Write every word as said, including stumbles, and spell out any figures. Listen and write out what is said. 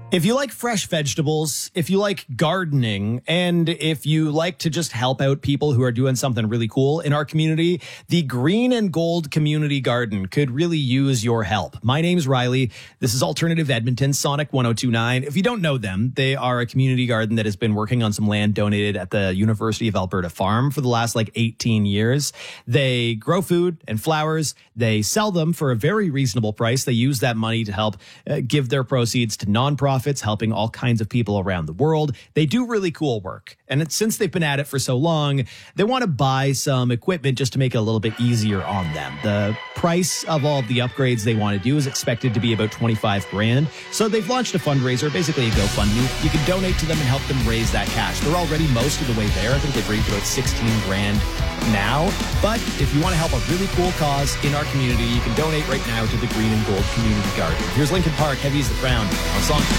If you like fresh vegetables, if you like gardening, and if you like to just help out people who are doing something really cool in our community, the Green and Gold Community Garden could really use your help. My name's Riley. This is Alternative Edmonton, Sonic one oh two point nine. If you don't know them, they are a community garden that has been working on some land donated at the University of Alberta Farm for the last like eighteen years. They grow food and flowers. They sell them for a very reasonable price. They use that money to help uh, give their proceeds to nonprofits, helping all kinds of people around the world. They do really cool work. And it's, since they've been at it for so long, they want to buy some equipment just to make it a little bit easier on them. The price of all of the upgrades they want to do is expected to be about twenty-five grand. So they've launched a fundraiser, basically a GoFundMe. You can donate to them and help them raise that cash. They're already most of the way there. I think they've raised about sixteen grand now. But if you want to help a really cool cause in our community, you can donate right now to the Green and Gold Community Garden. Here's Lincoln Park, Heavy is the Crown on Song.